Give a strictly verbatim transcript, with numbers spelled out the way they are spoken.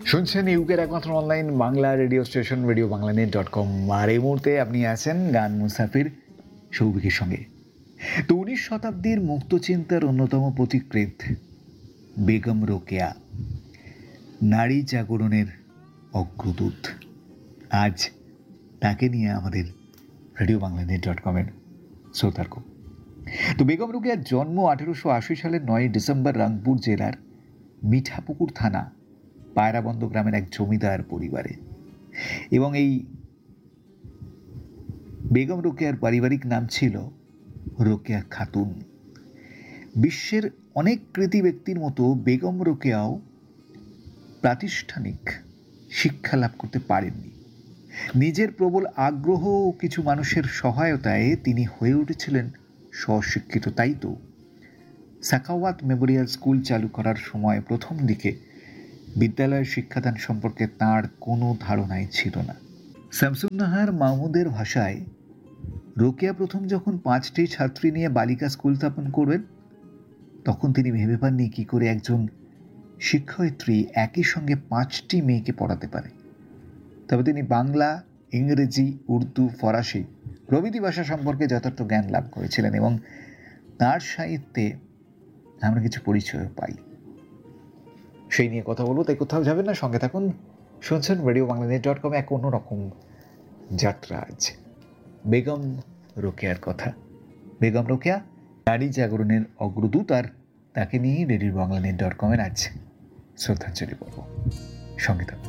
শুনছেন ইউকের একমাত্র online Bangla radio station radio Bangla net dot com. আর এই মুহূর্তে আপনি আছেন গান মুসাফির সৌভিকের সঙ্গে। তো উনিশ শতাব্দীর মুক্তচিন্তার অন্যতম পথিকৃৎ বেগম রোকেয়া, নারী জাগরণের অগ্রদূত, আজ তাকে নিয়ে আমাদের রেডিও বাংলা নেট ডট কমের শ্রোতার্ক। তো বেগম রোকেয়ার জন্ম আঠেরোশো আশি সালের নয় ডিসেম্বর রাংপুর জেলার মিঠাপুকুর থানা পায়রাবন্দ গ্রামের এক জমিদার পরিবারে। এবং এই বেগম রোকেয়ার পারিবারিক নাম ছিল রোকেয়া খাতুন। বিশ্বের অনেক কৃতি ব্যক্তির মতো বেগম রোকেয়াও প্রাতিষ্ঠানিক শিক্ষা লাভ করতে পারেননি। নিজের প্রবল আগ্রহ ও কিছু মানুষের সহায়তায় তিনি হয়ে উঠেছিলেন স্বশিক্ষিত। তাই তো সাখাওয়াত মেমোরিয়াল স্কুল চালু করার সময় প্রথম দিকে বিদ্যালয়ের শিক্ষাদান সম্পর্কে তাঁর কোনো ধারণাই ছিল না। শামসুন্নাহার মাহমুদের ভাষায়, রোকেয়া প্রথম যখন পাঁচটি ছাত্রী নিয়ে বালিকা স্কুল স্থাপন করবেন, তখন তিনি ভেবে পাননি কী করে একজন শিক্ষয়িত্রী একই সঙ্গে পাঁচটি মেয়েকে পড়াতে পারে। তবে তিনি বাংলা, ইংরেজি, উর্দু, ফরাসি প্রভৃতি ভাষা সম্পর্কে যথার্থ জ্ঞান লাভ করেছিলেন এবং তাঁর সাহিত্যে আমরা কিছু পরিচয় পাই। সেই নিয়ে কথা বলবো, তাই কোথাও যাবেন না, সঙ্গে থাকুন। শুনছেন রেডিও বাংলা নেট ডট কমে এক অন্যরকম যাত্রা। আজ বেগম রোকেয়ার কথা। বেগম রোকেয়া নারী জাগরণের অগ্রদূত, আর তাকে নিয়েই রেডিও বাংলা নেট ডট কমের আজ শ্রদ্ধাঞ্জলি পর্ব। সঙ্গে থাকুন।